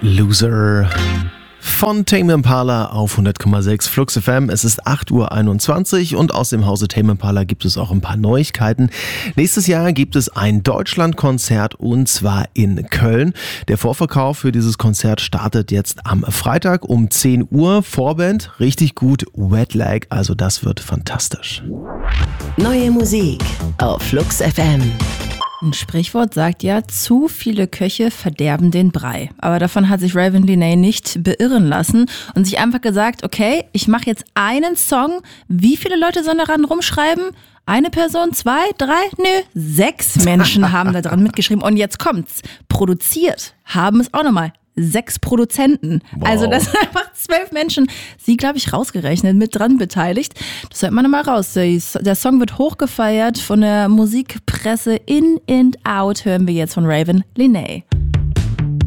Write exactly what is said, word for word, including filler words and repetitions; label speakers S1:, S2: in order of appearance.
S1: Loser von Tame Impala auf hundert Komma sechs Flux F M. Es ist acht Uhr einundzwanzig und aus dem Hause Tame Impala gibt es auch ein paar Neuigkeiten. Nächstes Jahr gibt es ein Deutschlandkonzert und zwar in Köln. Der Vorverkauf für dieses Konzert startet jetzt am Freitag um zehn Uhr. Vorband, richtig gut, Wet Leg, also das wird fantastisch.
S2: Neue Musik auf Flux F M.
S3: Ein Sprichwort sagt ja, zu viele Köche verderben den Brei. Aber davon hat sich Raven Lenae nicht beirren lassen und sich einfach gesagt, okay, ich mache jetzt einen Song. Wie viele Leute sollen daran rumschreiben? Eine Person, zwei, drei? Nö, sechs Menschen haben da dran mitgeschrieben. Und jetzt kommt's. Produziert haben es auch nochmal sechs Produzenten. Wow. Also das sind einfach zwölf Menschen, sie, glaube ich, rausgerechnet, mit dran beteiligt. Das hört man nochmal raus. Der Song wird hochgefeiert von der Musikpresse In and Out, hören wir jetzt von Raven Lenae.